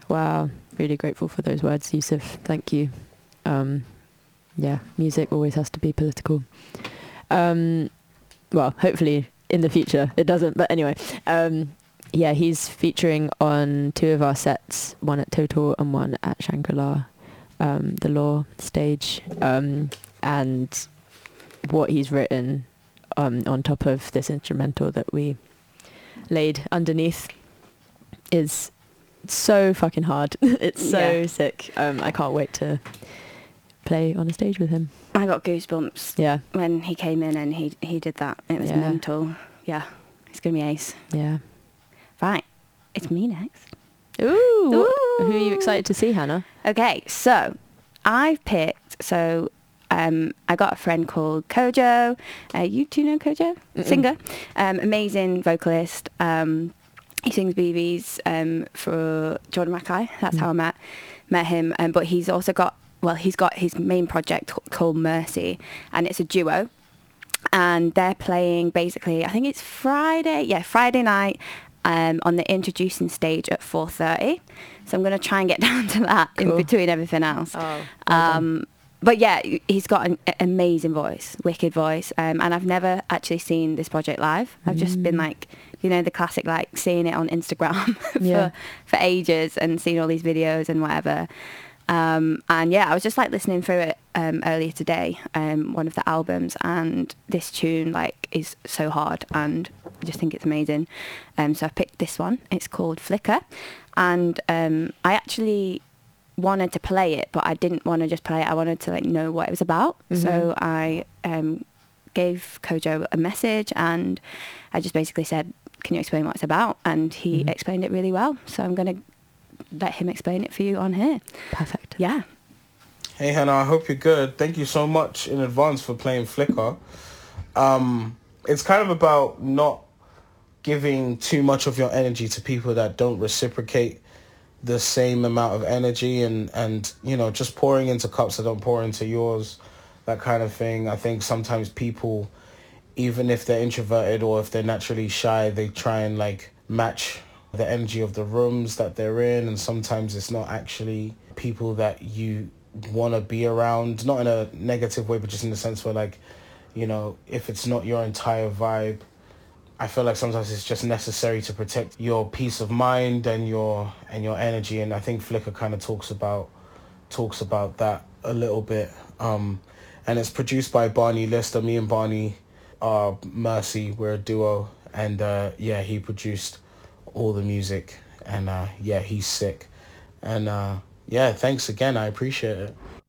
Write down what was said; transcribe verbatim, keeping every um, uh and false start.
Wow. Really grateful for those words, Yusuf. Thank you. Um, yeah, music always has to be political. Um, well, hopefully in the future it doesn't. But anyway, um, yeah, he's featuring on two of our sets, one at Total and one at Shangri-La, um, the Law stage. Um, and what he's written um, on top of this instrumental that we laid underneath is so fucking hard. It's so Yeah. sick. Um, I can't wait to play on a stage with him. I got goosebumps Yeah, when he came in and he he did that. It was Yeah. mental. Yeah, it's going to be ace. yeah. Right, it's me next. Ooh, Ooh. who are you excited to see, Hannah? Okay, so I've picked, so um, I got a friend called Kojo. Uh, you do know Kojo? Mm-mm. Singer. Um, amazing vocalist. Um, he sings B Bs um, for Jordan Mackay. That's Mm. how I met met him. Um, but he's also got, well, he's got his main project called Mercy, and it's a duo. And they're playing basically, I think it's Friday, yeah, Friday night um, on the introducing stage at four thirty. So I'm going to try and get down to that in Cool. between everything else. Oh, Um, but yeah, he's got an a- amazing voice, wicked voice. Um, and I've never actually seen this project live. I've just been Mm. like, you know, the classic, like seeing it on Instagram for, Yeah. for ages and seeing all these videos and whatever. Um, and yeah, I was just like listening through it um, earlier today, um, one of the albums, and this tune like is so hard, and I just think it's amazing. Um, so I picked this one. It's called Flicker, and um, I actually wanted to play it, but I didn't want to just play it. I wanted to like know what it was about. Mhm. So I um, gave Kojo a message, and I just basically said, "Can you explain what it's about?" And he Mhm. explained it really well. So I'm gonna let him explain it for you on here. Perfect. Yeah. Hey Hannah, I hope you're good. Thank you so much in advance for playing Flicker. Um, it's kind of about not giving too much of your energy to people that don't reciprocate the same amount of energy, and, and you know, just pouring into cups that don't pour into yours, that kind of thing. I think sometimes people, even if they're introverted or if they're naturally shy, they try and like match the energy of the rooms that they're in, and sometimes it's not actually people that you want to be around, not in a negative way, but just in the sense where like, you know, if it's not your entire vibe, I feel like sometimes it's just necessary to protect your peace of mind and your and your energy. And I think Flicker kind of talks about talks about that a little bit. Um, and it's produced by Barney Lister. Me and Barney are Mercy. We're a duo, and uh, yeah, he produced all the music, and uh, yeah, he's sick. And uh, yeah, thanks again. I appreciate it.